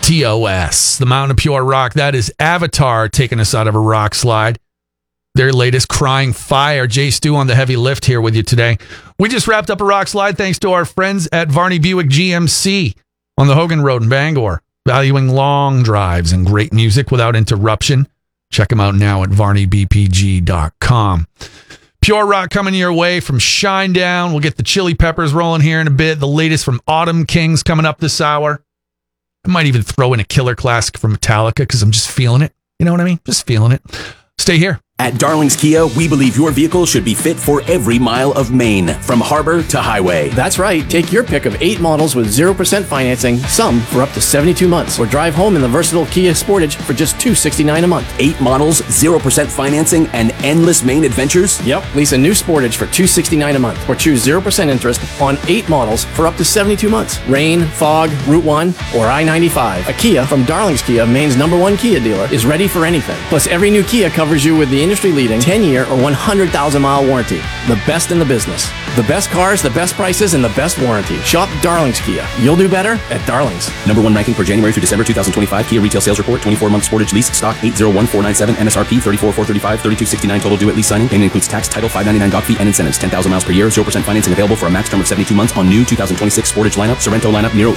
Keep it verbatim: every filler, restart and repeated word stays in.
T O S, the Mountain of Pure Rock. That is Avatar taking us out of a rock slide. Their latest, Crying Fire. Jay Stu on the heavy lift here with you today. We just wrapped up a rock slide thanks to our friends at Varney Buick G M C on the Hogan Road in Bangor, valuing long drives and great music without interruption. Check them out now at varney b p g dot com. Pure Rock coming your way from Shinedown. We'll get the Chili Peppers rolling here in a bit. The latest from Autumn Kings coming up this hour. I might even throw in a killer classic from Metallica because I'm just feeling it. You know what I mean? Just feeling it. Stay here. At Darlings Kia, we believe your vehicle should be fit for every mile of Maine, from harbor to highway. That's right. Take your pick of eight models with zero percent financing, some for up to seventy-two months, or drive home in the versatile Kia Sportage for just two hundred sixty-nine dollars a month. Eight models, zero percent financing, and endless Maine adventures? Yep. Lease a new Sportage for two hundred sixty-nine dollars a month, or choose zero percent interest on eight models for up to seventy-two months. Rain, fog, Route one, or I ninety-five. A Kia from Darlings Kia, Maine's number one Kia dealer, is ready for anything. Plus, every new Kia covers you with the industry-leading ten-year or one hundred thousand mile warranty. The best in the business. The best cars, the best prices, and the best warranty. Shop Darlings Kia. You'll do better at Darlings. Number one ranking for January through December twenty twenty-five. Kia retail sales report. twenty-four month Sportage lease. Stock eight zero one four nine seven. M S R P thirty-four thousand four hundred thirty-five. thirty-two sixty-nine total due at lease signing. Payment includes tax, title, five ninety-nine doc fee, and incentives. ten thousand miles per year. zero percent financing available for a max term of seventy-two months on new two thousand twenty-six Sportage lineup. Sorrento lineup. Nero